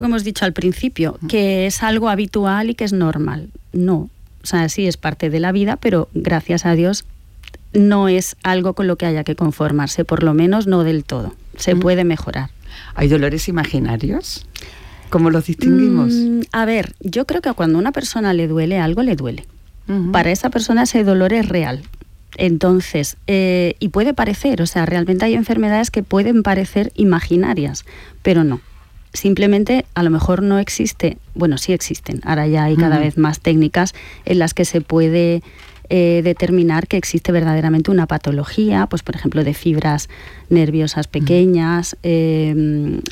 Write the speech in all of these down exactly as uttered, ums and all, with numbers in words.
hemos dicho al principio, que es algo habitual y que es normal. No, o sea, sí es parte de la vida, pero gracias a Dios no es algo con lo que haya que conformarse, por lo menos no del todo. Se mm. puede mejorar. ¿Hay dolores imaginarios? ¿Cómo los distinguimos? Mm, a ver, yo creo que cuando a una persona le duele algo, le duele. Uh-huh. Para esa persona ese dolor es real. Entonces, eh, y puede parecer, o sea, realmente hay enfermedades que pueden parecer imaginarias, pero no. Simplemente a lo mejor no existe, bueno, sí existen, ahora ya hay cada uh-huh. vez más técnicas en las que se puede eh, determinar que existe verdaderamente una patología, pues por ejemplo de fibras nerviosas pequeñas, uh-huh. eh,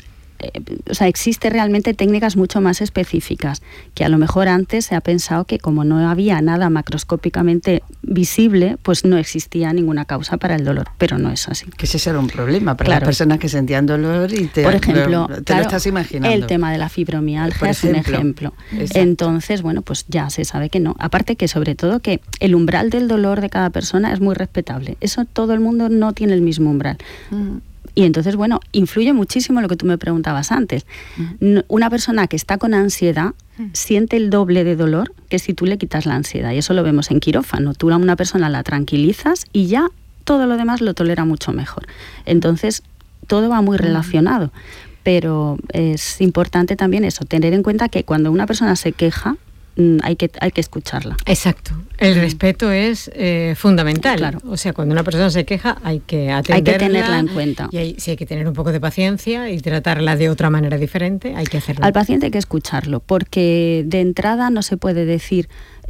o sea, existe realmente técnicas mucho más específicas, que a lo mejor antes se ha pensado que como no había nada macroscópicamente visible, pues no existía ninguna causa para el dolor, pero no es así. Que ese era un problema para claro. las personas que sentían dolor y te, por ejemplo, te claro, lo estás imaginando. El tema de la fibromialgia es un ejemplo. Exacto. Entonces, bueno, pues ya se sabe que no. Aparte que sobre todo que el umbral del dolor de cada persona es muy respetable. Eso todo el mundo no tiene el mismo umbral. Mm. Y entonces, bueno, influye muchísimo lo que tú me preguntabas antes. Uh-huh. Una persona que está con ansiedad uh-huh. siente el doble de dolor que si tú le quitas la ansiedad. Y eso lo vemos en quirófano. Tú a una persona la tranquilizas y ya todo lo demás lo tolera mucho mejor. Entonces, todo va muy uh-huh. relacionado. Pero es importante también eso, tener en cuenta que cuando una persona se queja, hay que, hay que escucharla. Exacto. El respeto es eh, fundamental. Claro. O sea, cuando una persona se queja hay que atenderla. Hay que tenerla en cuenta. Y hay, si hay que tener un poco de paciencia y tratarla de otra manera diferente, hay que hacerlo. Al paciente hay que escucharlo, porque de entrada no se puede decir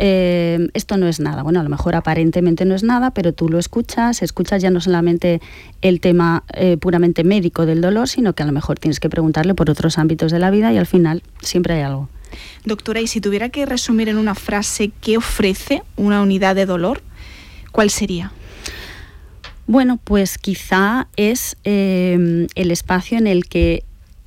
eh, esto no es nada. Bueno, a lo mejor aparentemente no es nada, pero tú lo escuchas, escuchas ya no solamente el tema eh, puramente médico del dolor, sino que a lo mejor tienes que preguntarle por otros ámbitos de la vida y al final siempre hay algo. Doctora, y si tuviera que resumir en una frase qué ofrece una unidad de dolor, ¿cuál sería? Bueno, pues quizá es eh, el espacio en el que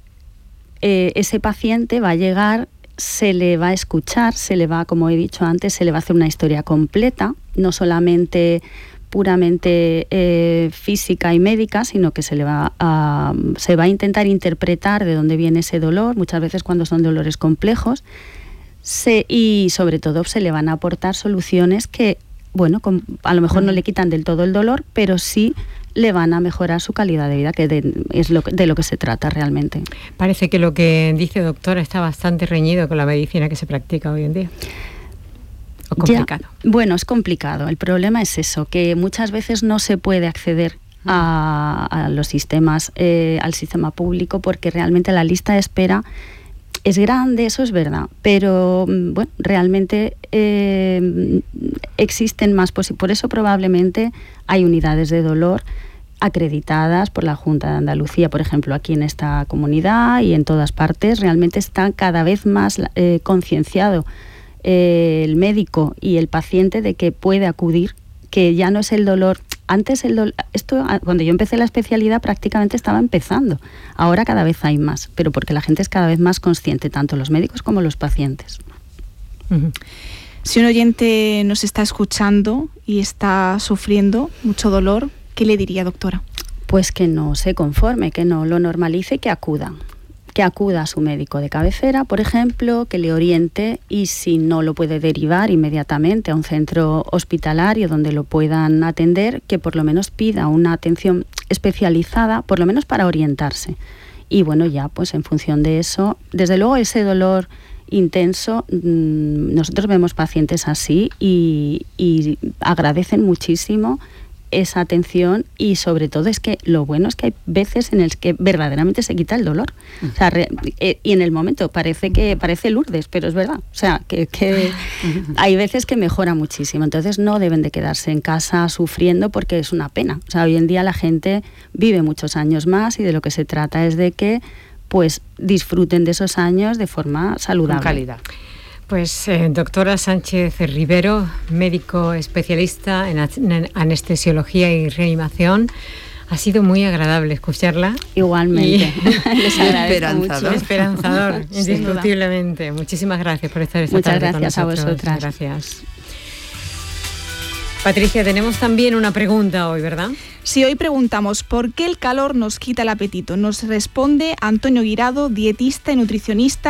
eh, ese paciente va a llegar, se le va a escuchar, se le va, como he dicho antes, se le va a hacer una historia completa, no solamente puramente eh, física y médica, sino que se le va a, se va a intentar interpretar de dónde viene ese dolor, muchas veces cuando son dolores complejos, se, y sobre todo se le van a aportar soluciones que, bueno, con, a lo mejor no le quitan del todo el dolor, pero sí le van a mejorar su calidad de vida, que de, es lo, de lo que se trata realmente. Parece que lo que dice doctora está bastante reñido con la medicina que se practica hoy en día. ¿O complicado? Ya, bueno, es complicado. El problema es eso, que muchas veces no se puede acceder a, a los sistemas, eh, al sistema público, porque realmente la lista de espera es grande, eso es verdad, pero bueno, realmente eh, existen más posibilidades. Por eso probablemente hay unidades de dolor acreditadas por la Junta de Andalucía, por ejemplo, aquí en esta comunidad y en todas partes. Realmente está cada vez más eh, concienciado eh, el médico y el paciente de que puede acudir, que ya no es el dolor. Antes el dolor, esto cuando yo empecé la especialidad prácticamente estaba empezando. Ahora cada vez hay más, pero porque la gente es cada vez más consciente, tanto los médicos como los pacientes. Uh-huh. Si un oyente nos está escuchando y está sufriendo mucho dolor, ¿qué le diría, doctora? Pues que no se conforme, que no lo normalice y que acuda. Que acuda a su médico de cabecera, por ejemplo, que le oriente, y si no lo puede derivar inmediatamente a un centro hospitalario donde lo puedan atender, que por lo menos pida una atención especializada, por lo menos para orientarse. Y bueno, ya pues en función de eso, desde luego ese dolor intenso, nosotros vemos pacientes así y, y agradecen muchísimo esa atención, y sobre todo es que lo bueno es que hay veces en las que verdaderamente se quita el dolor. Uh-huh. O sea, re, eh, y en el momento parece que parece Lourdes, pero es verdad. O sea, que, que uh-huh. hay veces que mejora muchísimo. Entonces no deben de quedarse en casa sufriendo, porque es una pena. O sea, hoy en día la gente vive muchos años más y de lo que se trata es de que pues disfruten de esos años de forma saludable. Con calidad. Pues eh, doctora Sánchez Rivero, médico especialista en, en anestesiología y reanimación, ha sido muy agradable escucharla. Igualmente. Y les agradezco mucho. Esperanzador, indiscutiblemente. Muchísimas gracias por estar esta Muchas tarde gracias con nosotros. A vosotras. Gracias. Patricia, tenemos también una pregunta hoy, ¿verdad? Sí, hoy preguntamos ¿por qué el calor nos quita el apetito? Nos responde Antonio Guirado, dietista y nutricionista